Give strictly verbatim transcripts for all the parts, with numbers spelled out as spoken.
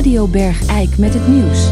Radio Bergijk met het nieuws.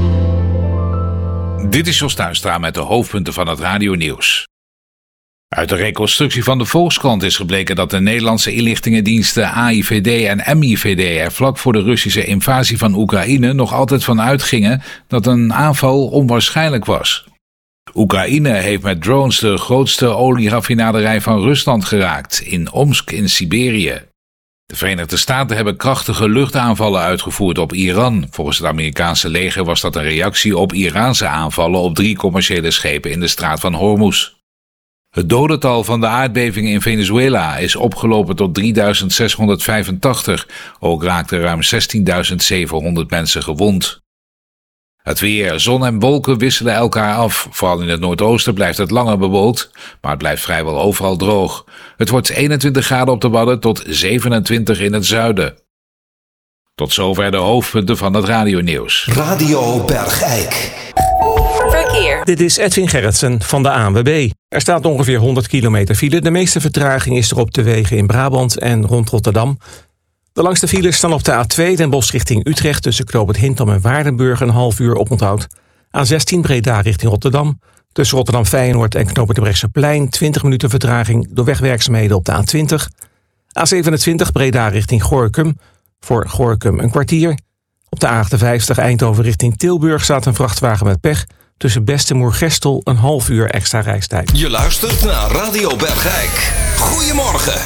Dit is Jos Tuinstra met de hoofdpunten van het radionieuws. Uit de reconstructie van de Volkskrant is gebleken dat de Nederlandse inlichtingendiensten A I V D en M I V D er vlak voor de Russische invasie van Oekraïne nog altijd van uitgingen dat een aanval onwaarschijnlijk was. Oekraïne heeft met drones de grootste olieraffinaderij van Rusland geraakt, in Omsk in Siberië. De Verenigde Staten hebben krachtige luchtaanvallen uitgevoerd op Iran. Volgens het Amerikaanse leger was dat een reactie op Iraanse aanvallen op drie commerciële schepen in de straat van Hormuz. Het dodental van de aardbeving in Venezuela is opgelopen tot drieduizend zeshonderdvijfentachtig. Ook raakten ruim zestienduizend zevenhonderd mensen gewond. Het weer, zon en wolken wisselen elkaar af. Vooral in het noordoosten blijft het langer bewolkt, maar het blijft vrijwel overal droog. Het wordt eenentwintig graden op de Wadden tot zevenentwintig in het zuiden. Tot zover de hoofdpunten van het radionieuws. Radio Bergijk. Verkeer. Dit is Edwin Gerritsen van de A N W B. Er staat ongeveer honderd kilometer file. De meeste vertraging is er op de wegen in Brabant en rond Rotterdam. De langste files staan op de A twee Den Bosch richting Utrecht tussen Knoopend Hintham en Waardenburg een half uur oponthoud. A zestien Breda richting Rotterdam. Tussen Rotterdam Feyenoord en Knoopend de Brechtseplein twintig minuten vertraging door wegwerkzaamheden op de A twintig. A zevenentwintig Breda richting Gorinchem. Voor Gorinchem een kwartier. Op de A achtenvijftig Eindhoven richting Tilburg staat een vrachtwagen met pech. Tussen Best en Moergestel een half uur extra reistijd. Je luistert naar Radio Bergijk. Goedemorgen.